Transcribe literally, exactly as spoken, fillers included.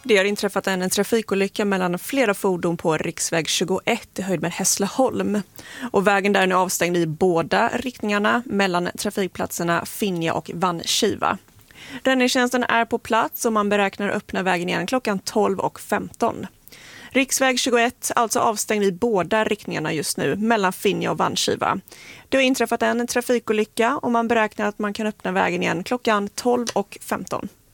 Det har inträffat en trafikolycka mellan flera fordon på riksväg tjugoett i höjd med Hässleholm. Och vägen där är nu avstängd i båda riktningarna mellan trafikplatserna Finja och Vanskiva. Räddningstjänsten är på plats och man beräknar öppna vägen igen klockan tolv och femton. Riksväg tjugoett alltså avstängd i båda riktningarna just nu mellan Finja och Vanskiva. Det har inträffat en trafikolycka och man beräknar att man kan öppna vägen igen klockan tolv och femton.